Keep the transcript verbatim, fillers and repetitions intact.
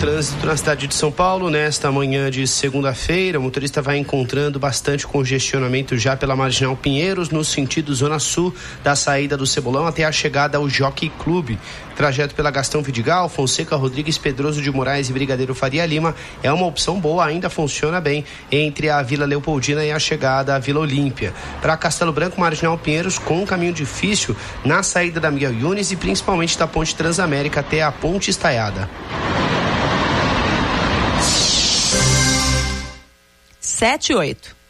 trânsito na cidade de São Paulo, nesta manhã de segunda-feira, o motorista vai encontrando bastante congestionamento já pela Marginal Pinheiros, no sentido Zona Sul, da saída do Cebolão até a chegada ao Jockey Clube. Trajeto pela Gastão Vidigal, Fonseca, Rodrigues, Pedroso de Moraes e Brigadeiro Faria Lima é uma opção boa, ainda funciona bem entre a Vila Leopoldina e a chegada à Vila Olímpia. Para Castelo Branco, Marginal Pinheiros, com um caminho difícil na saída da Miguel Yunes e principalmente da Ponte Transamérica até a Ponte Estaiada. Sete e oito.